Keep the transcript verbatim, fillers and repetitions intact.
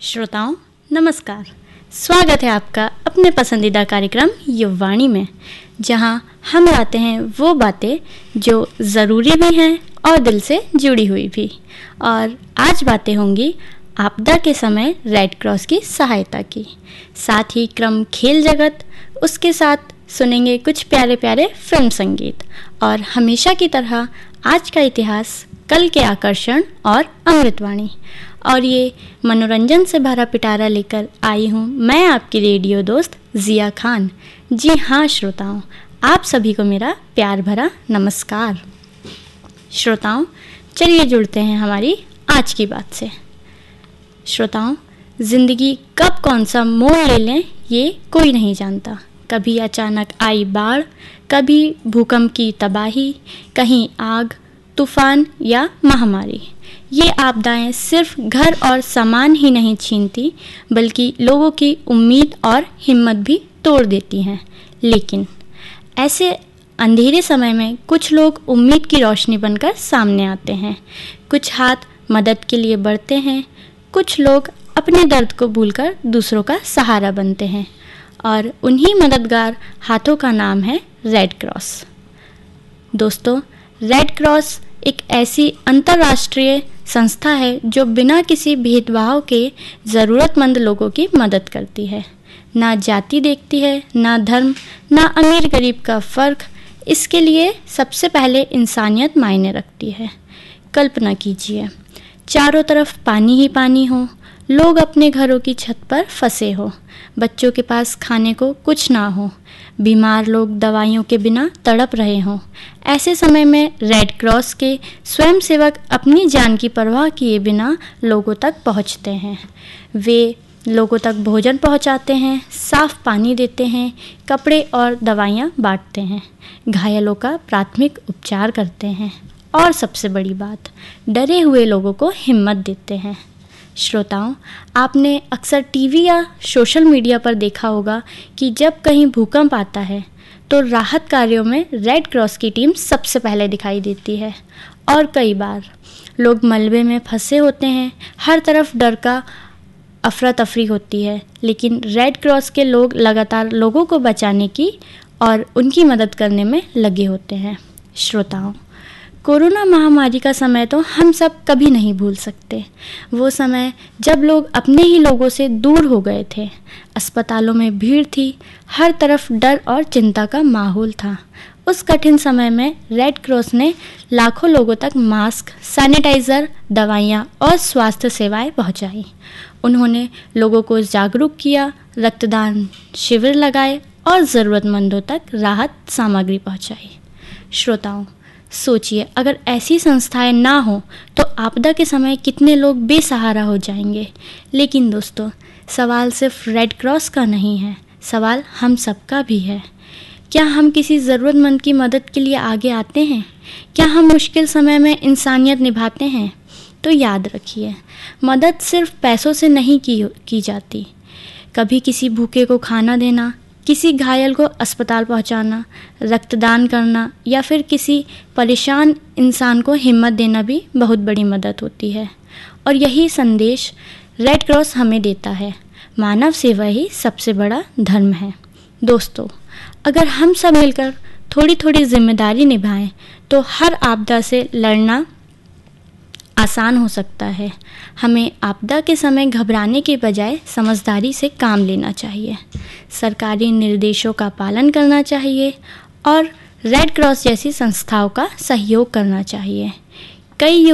श्रोताओं नमस्कार, स्वागत है आपका अपने पसंदीदा कार्यक्रम युववाणी में, जहां हम लाते हैं वो बातें जो ज़रूरी भी हैं और दिल से जुड़ी हुई भी। और आज बातें होंगी आपदा के समय रेड क्रॉस की सहायता की, साथ ही क्रम खेल जगत, उसके साथ सुनेंगे कुछ प्यारे प्यारे फिल्म संगीत और हमेशा की तरह आज का इतिहास, कल के आकर्षण और अमृतवाणी। और ये मनोरंजन से भरा पिटारा लेकर आई हूँ मैं, आपकी रेडियो दोस्त जिया खान। जी हाँ श्रोताओं, आप सभी को मेरा प्यार भरा नमस्कार। श्रोताओं चलिए जुड़ते हैं हमारी आज की बात से। श्रोताओं, ज़िंदगी कब कौन सा मोड़ ले लें ये कोई नहीं जानता। कभी अचानक आई बाढ़, कभी भूकंप की तबाही, कहीं आग, तूफान या महामारी। ये आपदाएं सिर्फ घर और सामान ही नहीं छीनती, बल्कि लोगों की उम्मीद और हिम्मत भी तोड़ देती हैं। लेकिन ऐसे अंधेरे समय में कुछ लोग उम्मीद की रोशनी बनकर सामने आते हैं, कुछ हाथ मदद के लिए बढ़ते हैं, कुछ लोग अपने दर्द को भूलकर दूसरों का सहारा बनते हैं, और उन्हीं मददगार हाथों का नाम है रेड क्रॉस। दोस्तों, रेड क्रॉस एक ऐसी अंतर्राष्ट्रीय संस्था है जो बिना किसी भेदभाव के ज़रूरतमंद लोगों की मदद करती है। ना जाति देखती है, ना धर्म, ना अमीर गरीब का फ़र्क। इसके लिए सबसे पहले इंसानियत मायने रखती है। कल्पना कीजिए, चारों तरफ पानी ही पानी हो, लोग अपने घरों की छत पर फंसे हो, बच्चों के पास खाने को कुछ ना हो, बीमार लोग दवाइयों के बिना तड़प रहे हों। ऐसे समय में रेड क्रॉस के स्वयंसेवक अपनी जान की परवाह किए बिना लोगों तक पहुंचते हैं। वे लोगों तक भोजन पहुंचाते हैं, साफ पानी देते हैं, कपड़े और दवाइयां बांटते हैं, घायलों का प्राथमिक उपचार करते हैं और सबसे बड़ी बात, डरे हुए लोगों को हिम्मत देते हैं। श्रोताओं, आपने अक्सर टीवी या सोशल मीडिया पर देखा होगा कि जब कहीं भूकंप आता है तो राहत कार्यों में रेड क्रॉस की टीम सबसे पहले दिखाई देती है। और कई बार लोग मलबे में फंसे होते हैं, हर तरफ डर का अफरा तफरी होती है, लेकिन रेड क्रॉस के लोग लगातार लोगों को बचाने की और उनकी मदद करने में लगे होते हैं। श्रोताओं, कोरोना महामारी का समय तो हम सब कभी नहीं भूल सकते। वो समय जब लोग अपने ही लोगों से दूर हो गए थे, अस्पतालों में भीड़ थी, हर तरफ डर और चिंता का माहौल था। उस कठिन समय में रेड क्रॉस ने लाखों लोगों तक मास्क, सैनिटाइज़र, दवाइयाँ और स्वास्थ्य सेवाएं पहुंचाई। उन्होंने लोगों को जागरूक किया, रक्तदान शिविर लगाए और ज़रूरतमंदों तक राहत सामग्री पहुंचाई। श्रोताओं, सोचिए, अगर ऐसी संस्थाएं ना हो तो आपदा के समय कितने लोग बेसहारा हो जाएंगे। लेकिन दोस्तों, सवाल सिर्फ रेड क्रॉस का नहीं है, सवाल हम सबका भी है। क्या हम किसी ज़रूरतमंद की मदद के लिए आगे आते हैं? क्या हम मुश्किल समय में इंसानियत निभाते हैं? तो याद रखिए, मदद सिर्फ पैसों से नहीं की की जाती। कभी किसी भूखे को खाना देना, किसी घायल को अस्पताल पहुंचाना, रक्तदान करना या फिर किसी परेशान इंसान को हिम्मत देना भी बहुत बड़ी मदद होती है। और यही संदेश रेड क्रॉस हमें देता है, मानव सेवा ही सबसे बड़ा धर्म है। दोस्तों, अगर हम सब मिलकर थोड़ी थोड़ी जिम्मेदारी निभाएं तो हर आपदा से लड़ना आसान हो सकता है। हमें आपदा के समय घबराने के बजाय समझदारी से काम लेना चाहिए, सरकारी निर्देशों का पालन करना चाहिए और रेड क्रॉस जैसी संस्थाओं का सहयोग करना चाहिए। कई